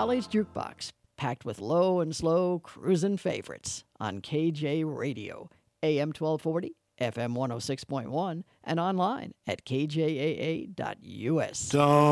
Valley's Jukebox, packed with low and slow cruisin' favorites on KJ Radio, AM 1240, FM 106.1, and online at kjaa.us.